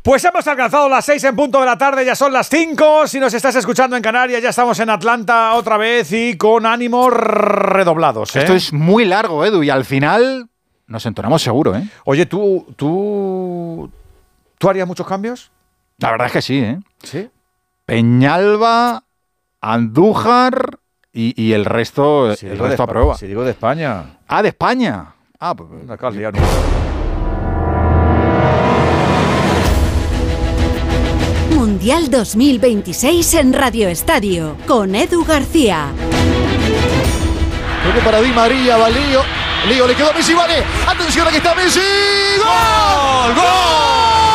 Pues hemos alcanzado las 6 en punto de la tarde, ya son las 5. Si nos estás escuchando en Canarias, ya estamos en Atlanta otra vez y con ánimos redoblados. Esto es muy largo, Edu, y al final nos entonamos seguro, ¿eh? Oye, ¿tú harías muchos cambios? La verdad es que sí, ¿eh? Sí. Peñalba, Andújar y el resto, Si el digo resto aprueba. Si digo de España. Ah, de España. Ah, pues... Me acabas de liar. Mundial 2026 en Radio Estadio, con Edu García. Luego para Di María, va Lío. Lío le quedó a Messi, vale. Atención, aquí está Messi. ¡Gol! ¡Gol!